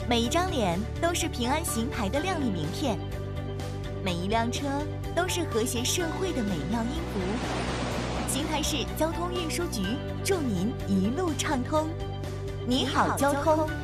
每一张脸都是平安行牌的亮丽名片，每一辆车都是和谐社会的美妙音符。邢台市交通运输局祝您一路畅通。你好，交通。